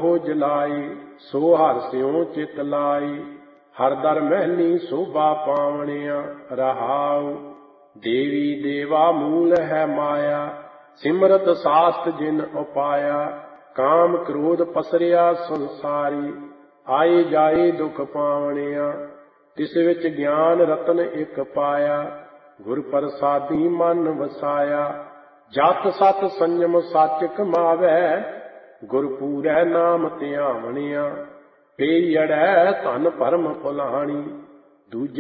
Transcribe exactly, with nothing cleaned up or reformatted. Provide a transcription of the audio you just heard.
ਮੋਹ ਜਲਾਈ, ਸੋ ਹਰਿ ਸਿਉ ਚਿਤ ਲਾਈ। ਹਰਿ ਦਰ ਮਹਿਲੀ ਸੋਭਾ ਪਾਵਣਿਆ, ਰਹਾਉ। ਦੇਵੀ ਦੇਵਾ ਮੂਲ ਹੈ ਮਾਇਆ, ਸਿਮਰਤ ਸਾਸਤ ਜਿਨ ਉਪਾਇਆ। ਕਾਮ ਕ੍ਰੋਧ ਪਸਰਿਆ ਸੰਸਾਰੀ, ਆਏ ਜਾਏ ਦੁਖ ਪਾਵਣਿਆ। ਤਿਸ ਵਿੱਚ ਗਿਆਨ ਰਤਨ ਇੱਕ ਪਾਇਆ, ਗੁਰ ਪ੍ਰਸਾਦੀ ਮਨ ਵਸਾਇਆ। ਜਤ ਸਤ ਸੰਜਮ ਸੱਚ ਕਮਾਵੈ, ਗੁਰ ਪੂਰੈ ਨਾਮ ਧਿਆਵਣਿਆ। ਪਈ ਅੜੈ ਧਨ ਭਰਮ ਭੁਲਾਣੀ, ਦੂਜੇ